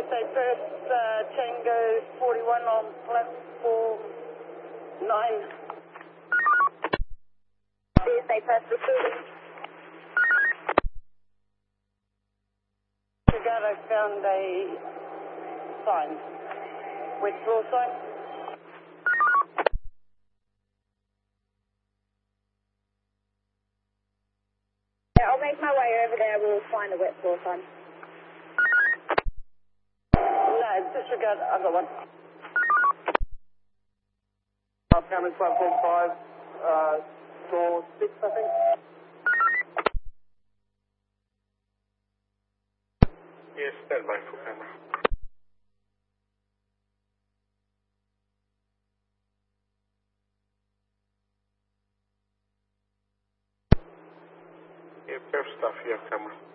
Tuesday Perth, Tango 41 on platform 9. Tuesday Perth, receiving. I found a sign. Wet floor sign. Yeah, I'll make my way over there. We'll find a wet floor sign. No, disregard. I've got one. Coming platform 5, door 6, I think. Yes, stand by for camera. Yeah, perf stuff here, camera.